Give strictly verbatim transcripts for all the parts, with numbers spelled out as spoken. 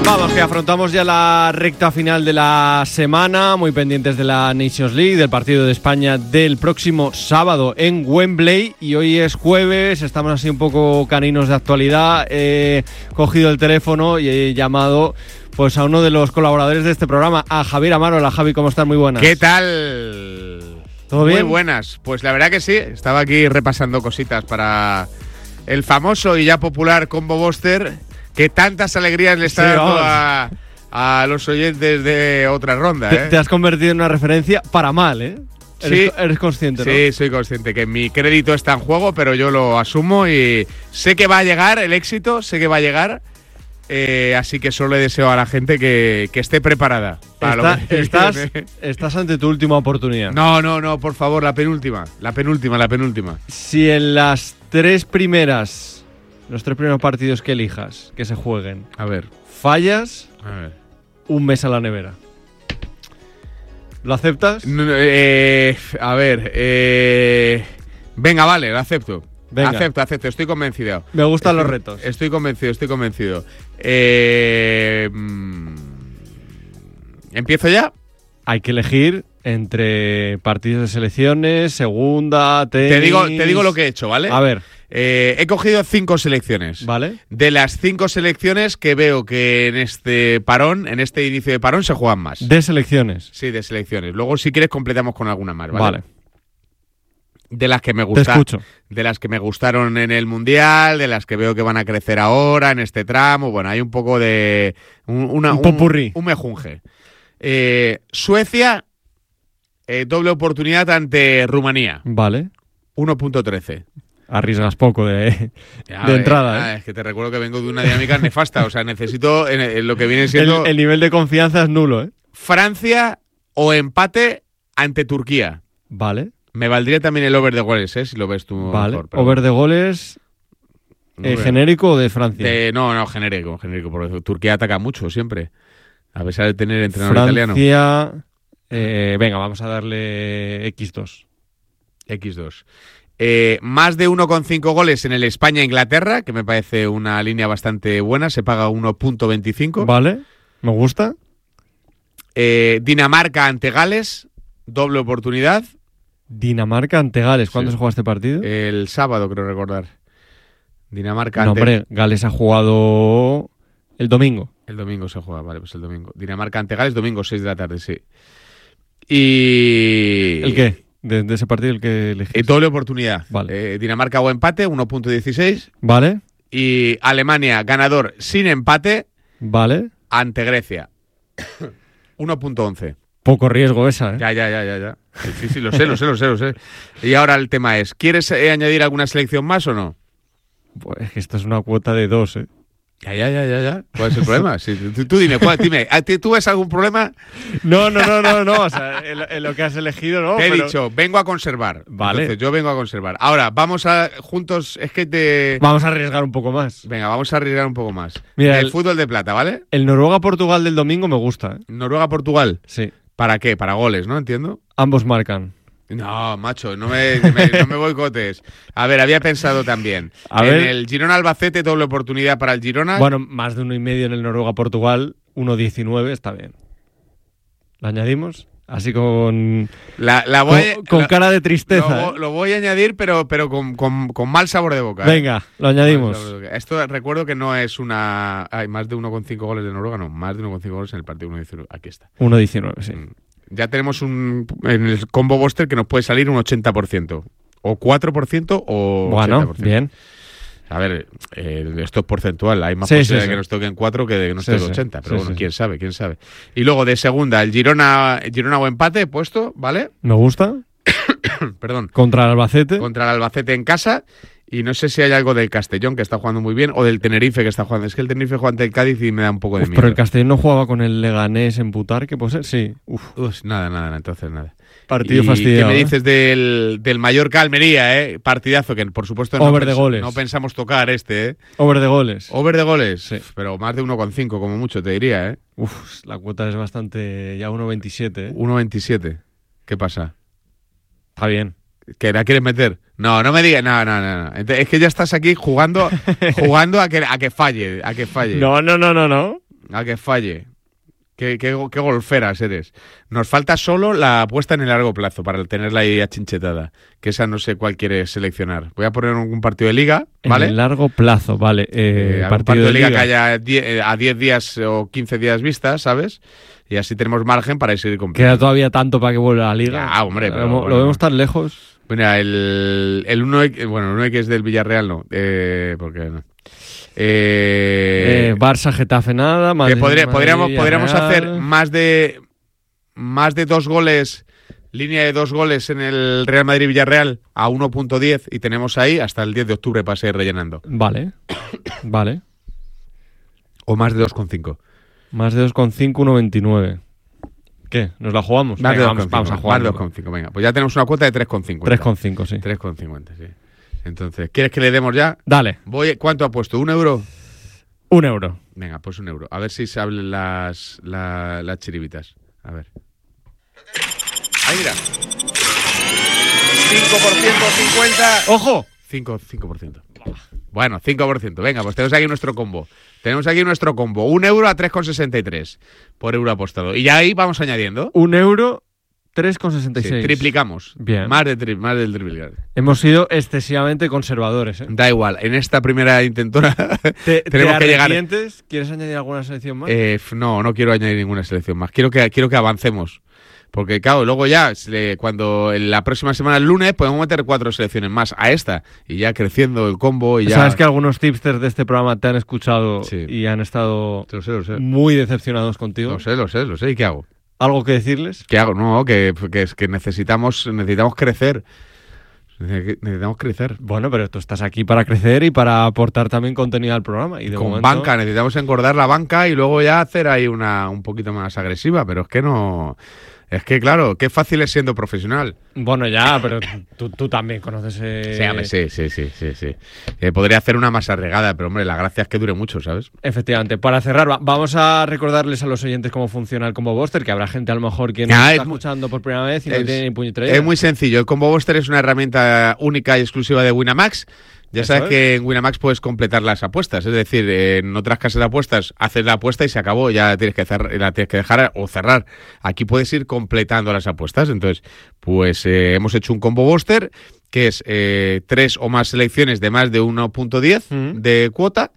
Vamos, que afrontamos ya la recta final de la semana, muy pendientes de la Nations League, del partido de España del próximo sábado en Wembley. Y hoy es jueves, estamos así un poco caninos de actualidad. He cogido el teléfono y he llamado pues a uno de los colaboradores de este programa, a Javier Amaro. Hola Javi, ¿cómo estás? Muy buenas. ¿Qué tal? ¿Todo bien? Muy buenas. Pues la verdad que sí, estaba aquí repasando cositas para el famoso y ya popular Combo Buster, que tantas alegrías le está Sí, dando vamos. a, a los oyentes de otra ronda. Te, ¿eh? te has convertido en una referencia para mal, ¿eh? Eres, Sí. eres consciente, ¿no? Sí, soy consciente que mi crédito está en juego, pero yo lo asumo y sé que va a llegar el éxito, sé que va a llegar. Eh, así que solo le deseo a la gente que, que esté preparada para Está- lo que estás, viene. estás ante tu última oportunidad. No, no, no, por favor, la penúltima. La penúltima, la penúltima. Si en las tres primeras, los tres primeros partidos que elijas, que se jueguen, A ver, fallas, a ver. un mes a la nevera. ¿Lo aceptas? No, no, eh, a ver, eh, venga, vale, lo acepto. Venga. Acepto, acepto, estoy convencido. Me gustan Estoy- los retos. Estoy convencido, estoy convencido. Eh, mm, ¿Empiezo ya? Hay que elegir entre partidos de selecciones, segunda, tenis… Te digo, te digo lo que he hecho, ¿vale? A ver, Eh, he cogido cinco selecciones. ¿vale? De las cinco selecciones que veo que en este parón, en este inicio de parón, se juegan más. De selecciones. Sí, de selecciones. Luego, si quieres, completamos con alguna más, ¿vale? Vale. De las que me Te gustan. escucho. De las que me gustaron en el Mundial, de las que veo que van a crecer ahora en este tramo. Bueno, hay un poco de… Un, una- Un popurrí. Un, mejunje. Eh, Suecia, eh, doble oportunidad ante Rumanía. Vale. uno punto trece. Arriesgas poco de, Ya, de eh, entrada, ah, ¿eh? Es que te recuerdo que vengo de una dinámica nefasta. O sea, necesito en, en lo que viene El, siendo el nivel de confianza es nulo, ¿eh? Francia o empate ante Turquía. Vale. Me valdría también el over de goles, ¿eh? Si lo ves tú Vale. mejor. pero- Over de goles, eh, Over. genérico o de Francia. De- no, no, genérico, genérico. Porque Turquía ataca mucho siempre. A pesar de tener entrenador italiano. Francia. eh, venga, vamos a darle equis dos. equis dos. Eh, más de uno coma cinco goles en el España-Inglaterra, que me parece una línea bastante buena. Se paga uno punto veinticinco. Vale. Me gusta. Eh, Dinamarca ante Gales, doble oportunidad. Dinamarca ante Gales. ¿Cuándo Sí. se juega este partido? El sábado, creo recordar. Dinamarca no, ante… hombre, Gales ha jugado el domingo. El domingo se juega, vale, pues el domingo. Dinamarca ante Gales, domingo, seis de la tarde, sí. Y… ¿El qué? De, de ese partido el que elegís. Eh, doble oportunidad. Vale. Eh, Dinamarca o empate, uno punto dieciséis. Vale. Y Alemania, ganador sin empate, Vale. ante Grecia. uno punto once. Poco riesgo esa, ¿eh? Ya, ya, ya, ya, ya. Sí, sí, sí, lo sé, lo sé, lo sé, lo sé. Y ahora el tema es, ¿quieres eh, añadir alguna selección más o no? Pues es que esto es una cuota de dos, ¿eh? Ya, ya, ya, ya, ya. ¿Cuál es el problema? Sí, tú, tú dime, ¿cuál- dime, ¿a ti- ¿tú ves algún problema? No, no, no, no, no. O sea, en, lo- en lo que has elegido, ¿no? Te he Pero- dicho, vengo a conservar. Vale. Entonces, yo vengo a conservar. Ahora, vamos a juntos, es que te… Vamos a arriesgar un poco más. Venga, vamos a arriesgar un poco más. Mira, el, el- fútbol de plata, ¿vale? El Noruega-Portugal del domingo me gusta, ¿eh? Noruega-Portugal. Sí. ¿Para qué? Para goles, ¿no? Entiendo. Ambos marcan. No, macho, no me, me- no me boicotes. A ver, había pensado también. A en ver. el Girona-Albacete, doble oportunidad para el Girona. Bueno, más de uno y medio en el Noruega-Portugal. uno diecinueve está bien. ¿Lo añadimos? Así con, la, la con, voy, con la- cara de lo, tristeza. ¿eh? lo voy a añadir, pero, pero con, con- con mal sabor de boca. ¿eh? Venga, lo añadimos. Mal sabor de boca. Esto recuerdo que no es una… Hay más de uno coma cinco goles de Noruega, no. Más de uno coma cinco goles en el partido uno diecinueve. Aquí está. uno diecinueve, sí. Mm. Ya tenemos un en el combo Buster que nos puede salir un ochenta por ciento. O cuatro por ciento o Bueno, ochenta por ciento. bien. A ver, eh, esto es porcentual. Hay más Sí, posibilidad sí, de que sí. nos toquen cuatro que de que nos Sí, toquen sí. ochenta. Pero Sí, bueno, sí. quién sabe, quién sabe. Y luego de segunda, el Girona, Girona o empate puesto, ¿vale? Me gusta. Perdón. Contra el Albacete. Contra el Albacete en casa. Y no sé si hay algo del Castellón, que está jugando muy bien, o del Tenerife, que está jugando. Es que el Tenerife juega ante el Cádiz y me da un poco de Uf, miedo. pero el Castellón no jugaba con el Leganés en Butarque, ¿puede ser? Sí. Uf, Uf, nada, nada, nada, entonces nada. partido ¿Y fastidiado. ¿Qué me ¿eh? dices del, del Mallorca Almería, eh? Partidazo, que por supuesto no, Over de pens- goles. no pensamos tocar este, eh. Over de goles. Over de goles, Sí. pero más de uno coma cinco como mucho, te diría, eh. Uf, la cuota es bastante… Ya uno veintisiete, ¿eh? uno veintisiete. ¿Qué pasa? Está bien. ¿Que la quieres meter? No, no me digas, no, no, no, no. Ent- Es que ya estás aquí jugando, jugando a que, a que falle, a que falle. No, no, no, no, no. a que falle. Qué, qué, qué golferas eres. Nos falta solo la apuesta en el largo plazo para tenerla ahí achinchetada. Que esa no sé cuál quieres seleccionar. Voy a poner un partido de liga, ¿vale? En el largo plazo, vale. Eh, eh, partido, partido de liga, liga que haya diez, a diez días o quince días vistas, ¿sabes? Y así tenemos margen para seguir compitiendo. Queda todavía tanto para que vuelva a la liga. Ah, hombre, pero, lo, bueno, lo vemos tan lejos. Mira, el, el uno X, bueno, el uno X del Villarreal no. Eh, porque no. Eh, eh, Barça, Getafe, nada. Madrid, que podría, Madrid, podríamos podríamos Villarreal. hacer más de más de dos goles, línea de dos goles en el Real Madrid-Villarreal a uno punto diez y tenemos ahí hasta el diez de octubre para seguir rellenando. Vale, vale. O más de dos coma cinco. Más de dos coma cinco, uno coma veintinueve. ¿Qué? ¿Nos la jugamos? Más Venga, de vamos, dos coma cinco. vamos a jugar. Más de dos coma cinco, venga. Pues ya tenemos una cuota de tres coma cincuenta. tres coma cinco, sí. tres coma cincuenta, sí. Entonces, ¿quieres que le demos ya? Dale. Voy, ¿cuánto ha puesto? ¿Un euro? Un euro. Venga, pues un euro. A ver si se hablen las, la, las chiribitas. A ver. Ahí mira. cinco por ciento, cincuenta. ¡Ojo! cinco, cinco por ciento. Bueno, cinco por ciento. Venga, pues tenemos aquí nuestro combo. Tenemos aquí nuestro combo. Un euro a tres coma sesenta y tres por euro apostado. Y ya ahí vamos añadiendo. Un euro, tres coma sesenta y seis. Sí, triplicamos. Bien. Más, de tri más del triplicar. Hemos sido excesivamente conservadores, ¿eh? Da igual. En esta primera intentona ¿Te, tenemos te que llegar. ¿Quieres añadir alguna selección más? Eh, no, no quiero añadir ninguna selección más. Quiero que, quiero que avancemos. Porque, claro, luego ya, cuando en la próxima semana, el lunes, podemos meter cuatro selecciones más a esta. Y ya creciendo el combo y ya... Sabes que algunos tipsters de este programa te han escuchado Sí. y han estado Lo sé, lo sé. muy decepcionados contigo. Lo sé, lo sé, lo sé. ¿Y qué hago? ¿Algo que decirles? ¿Qué hago? No, que, que, es que necesitamos, necesitamos crecer. Necesitamos crecer. Bueno, pero tú estás aquí para crecer y para aportar también contenido al programa. Y de Con momento... banca, necesitamos engordar la banca y luego ya hacer ahí una un poquito más agresiva. Pero es que no... Es que, claro, qué fácil es siendo profesional. Bueno, ya, pero tú, tú también conoces... Eh... Sí, hombre, sí, sí, sí, sí, sí. Eh, podría hacer una más arregada, pero, hombre, la gracia es que dure mucho, ¿sabes? Efectivamente. Para cerrar, va- vamos a recordarles a los oyentes cómo funciona el Combo Buster, que habrá gente a lo mejor que nos Ah, está es mu- escuchando por primera vez y no es- tiene ni puñetera idea. Es muy sencillo. El Combo Buster es una herramienta única y exclusiva de Winamax. Ya Eso sabes es. que en Winamax puedes completar las apuestas. Es decir, en otras casas de apuestas haces la apuesta y se acabó. Ya tienes que cerrar, la tienes que dejar o cerrar. Aquí puedes ir completando las apuestas. Entonces, pues eh, hemos hecho un Combo Buster que es eh, tres o más selecciones de más de uno punto diez Mm. de cuota.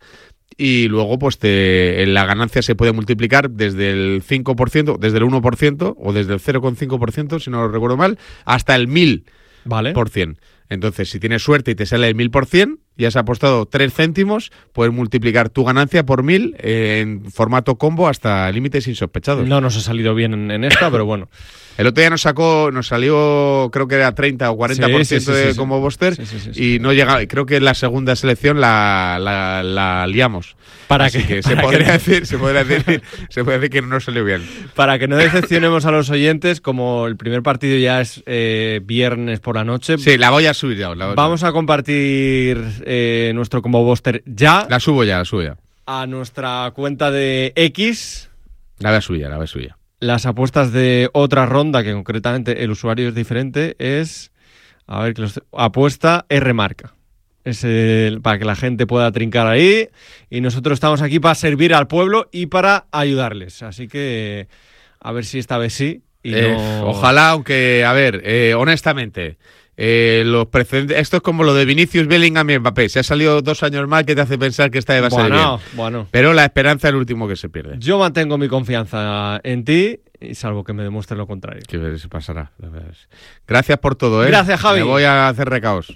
Y luego, pues te, la ganancia se puede multiplicar desde el cinco por ciento, desde el uno por ciento o desde el cero coma cinco por ciento, si no lo recuerdo mal, hasta el mil Vale. por cien. Entonces, si tienes suerte y te sale el mil por cien y has apostado tres céntimos, puedes multiplicar tu ganancia por mil eh, en formato combo hasta límites insospechados. No nos ha salido bien en, en esta, pero bueno. El otro día nos sacó, nos salió, creo que era treinta o cuarenta por ciento Sí, sí, sí, de sí, combo sí. Buster Sí, sí, sí, sí. y no llega, creo que en la segunda selección la, la, la liamos. Para Así que- que, se para podría que- decir, se podría decir, se puede decir que no nos salió bien. Para que no decepcionemos a los oyentes, como el primer partido ya es eh, viernes por la noche, Sí, la voy a subir ya. La, voy a vamos a compartir eh, nuestro Combo Buster ya La subo ya, la subo ya. a nuestra cuenta de X. La voy a subir ya, la voy a subir ya. Las apuestas de otra ronda, que concretamente el usuario es diferente, es... A ver, que los, apuesta R marca. Es el, para que la gente pueda trincar ahí. Y nosotros estamos aquí para servir al pueblo y para ayudarles. Así que a ver si esta vez sí. Y Eh, no... Ojalá, aunque, a ver, eh, honestamente, eh, los precedentes, esto es como lo de Vinicius, Bellingham y Mbappé. Se ha salido dos años mal, que te hace pensar que esta vez va a salir Bueno, bien. bueno. Pero la esperanza es el último que se pierde. Yo mantengo mi confianza en ti, y salvo que me demuestres lo contrario. Que ver si pasará. Gracias por todo, ¿eh? Gracias, Javi. Me voy a hacer recaos.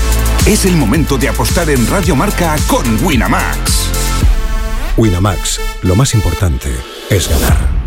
Es el momento de apostar en Radio Marca con Winamax. Winamax, lo más importante es ganar.